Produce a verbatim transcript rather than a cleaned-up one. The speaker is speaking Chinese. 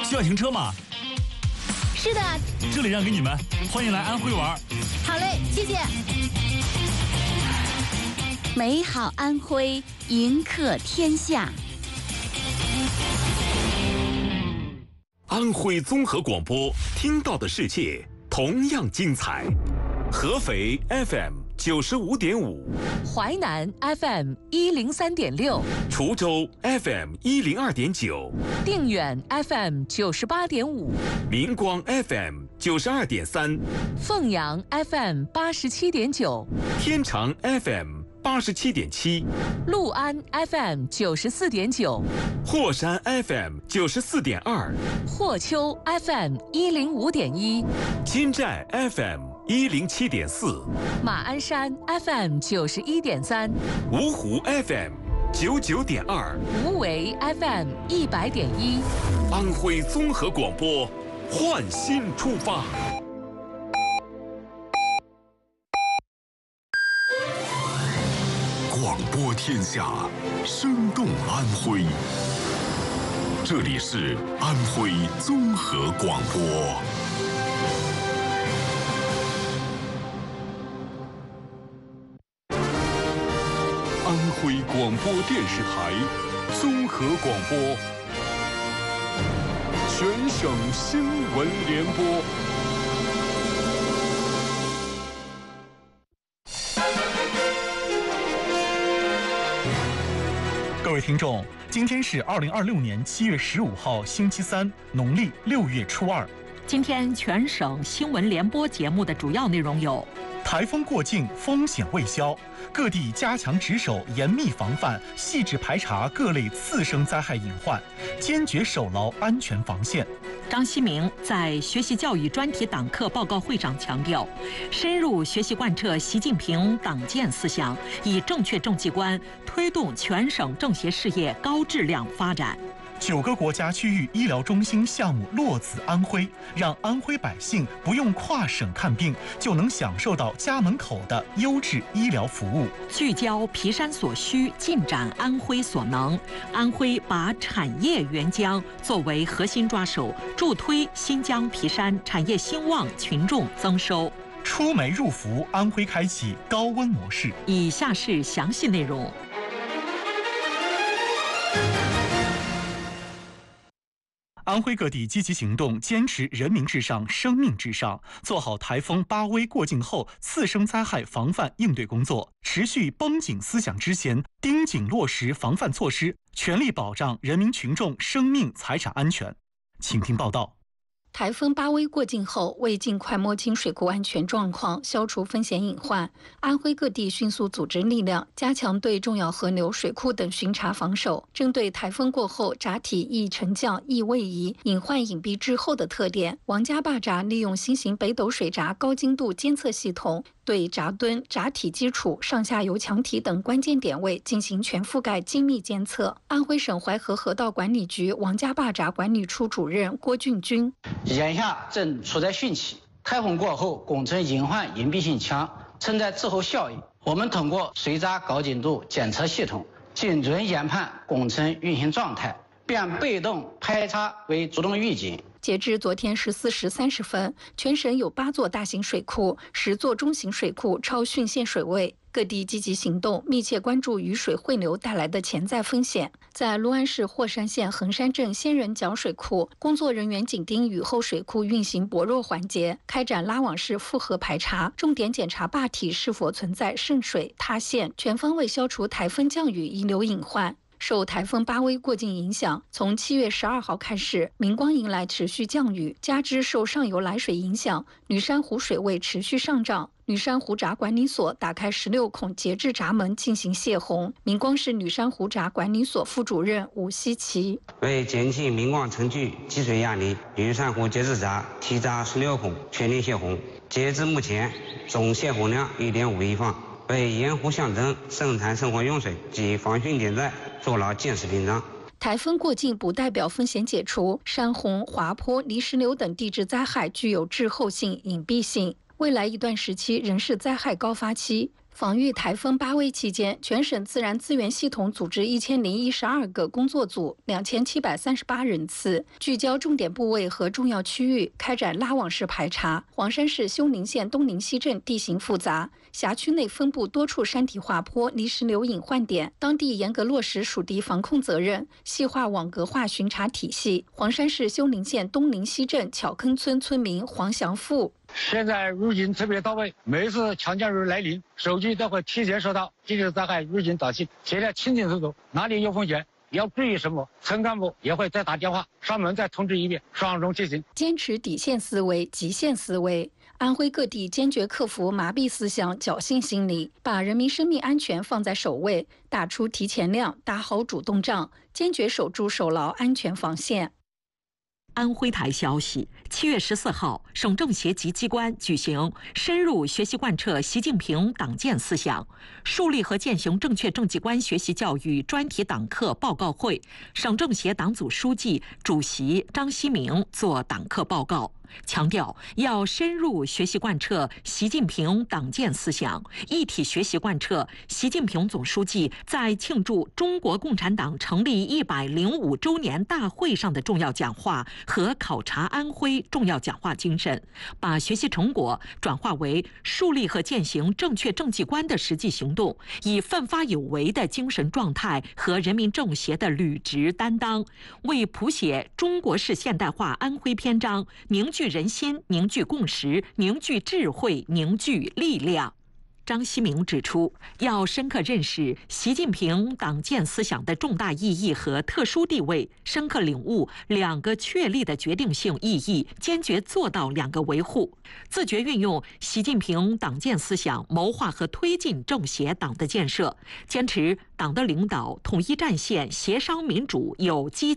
需要停车吗？ 是的， 这里让给你们，欢迎来安徽玩。 好嘞，谢谢。 美好安徽，迎客天下。 安徽综合广播，听到的世界同样精彩。合肥 F M 九十五点五， 淮南 F M 一零三点六， 滁州 F M 一零二点九， 定远 F M 九十八点五， 明光 F M 九十二点三， 凤阳 F M 八十七点九， 天长 F M 八十七点七， 六安 F M 九十四点九， 霍山 F M 九十四点二， 霍丘 F M 一零五点一， 金寨 F M 一零七点四， 马鞍山 F M 九十一点三， 芜湖 F M 九九点二， 无为 F M 一百点一， 安徽综合广播，焕新出发。 广播天下，生动安徽。这里是安徽综合广播。安徽广播电视台综合广播，全省新闻联播。 各位听众，今天是二零二六年七月十五号，星期三，农历六月初二。 今天全省新闻联播节目的主要内容有： 台风过境，风险未消，各地加强值守，严密防范，细致排查各类次生灾害隐患，坚决守牢安全防线。 张希明在学习教育专题党课报告会上强调，深入学习贯彻习近平党建思想，以正确政绩观推动全省政协事业高质量发展。 九个国家区域医疗中心项目落子安徽，让安徽百姓不用跨省看病，就能享受到家门口的优质医疗服务。 聚焦皮山所需，进展安徽所能。安徽把产业援疆作为核心抓手，助推新疆皮山产业兴旺，群众增收。 出煤入伏，安徽开启高温模式。 以下是详细内容。 安徽各地积极行动，坚持人民至上、生命至上，做好台风巴威过境后次生灾害防范应对工作，持续绷紧思想之弦，盯紧落实防范措施，全力保障人民群众生命财产安全。请听报道。 台风巴威过境后，为尽快摸清水库安全状况，消除风险隐患，安徽各地迅速组织力量，加强对重要河流、水库等巡查防守。针对台风过后闸体易沉降、易位移、隐患隐蔽滞后的特点，王家坝闸利用新型北斗水闸高精度监测系统，对闸墩、闸体基础、上下游墙体等关键点位进行全覆盖精密监测。安徽省淮河河道管理局王家坝闸管理处主任郭俊军。 眼下正处在汛期，台风过后工程隐患隐蔽性强，存在滞后效应。我们通过水闸高精度监测系统，精准研判工程运行状态，变被动排查为主动预警。 截至昨天十四时三十分，全省有八座大型水库、十座中型水库超汛限水位。各地积极行动，密切关注雨水汇流带来的潜在风险。在六安市霍山县横山镇仙人角水库，工作人员紧盯雨后水库运行薄弱环节，开展拉网式复合排查，重点检查坝体是否存在渗水、塌陷，全方位消除台风降雨遗留隐患。受台风巴威过境影响，从七月十二号开始，明光迎来持续降雨，加之受上游来水影响，女山湖水位持续上涨。女山湖闸管理所打开十六孔节制闸门进行泄洪。明光市女山湖闸管理所副主任吴希奇： 为减轻明光城区积水压力，女山湖节制闸提闸十六孔全力泄洪，截至目前总泄洪量 一点五亿方，为盐湖乡镇生产生活用水及防汛电灾做了建设屏障。 台风过境不代表风险解除，山洪、滑坡、泥石流等地质灾害具有滞后性、隐蔽性。未来一段时期仍是灾害高发期， 防御台风巴威期间，全省自然资源系统组织一千零一十二个工作组，两千七百三十八人次，聚焦重点部位和重要区域，开展拉网式排查。黄山市休宁县东宁西镇地形复杂，辖区内分布多处山体滑坡、泥石流隐患点，当地严格落实属地防控责任，细化网格化巡查体系。黄山市休宁县东宁西镇巧坑村村民黄祥富。 现在预警特别到位，每次强降雨来临，手机都会提前收到紧急灾害预警早期，写得清清楚楚，哪里有风险，要注意什么。村干部也会再打电话上门再通知一遍，双重进行。 坚持底线思维、极限思维。安徽各地坚决克服麻痹思想、侥幸心理，把人民生命安全放在首位，打出提前量，打好主动仗，坚决守住守牢安全防线。 安徽台消息，七月十四号，省政协及机关举行深入学习贯彻习近平党建思想，树立和践行正确政绩观学习教育专题党课报告会，省政协党组书记、主席张希明作党课报告。强调要深入学习贯彻习近平党建思想，一体学习贯彻习近平总书记在庆祝中国共产党成立一百零五周年大会上的重要讲话和考察安徽重要讲话精神，把学习成果转化为树立和践行正确政绩观的实际行动，以奋发有为的精神状态和人民政协的履职担当，为谱写中国式现代化安徽篇章凝聚凝聚人心，凝聚共识，凝聚智慧，凝聚力量。张希明指出，要深刻认识习近平党建思想的重大意义和特殊地位，深刻领悟两个确立的决定性意义，坚决做到两个维护，自觉运用习近平党建思想，谋划和推进政协党的建设，坚持党的领导统一战线、协商民主、有机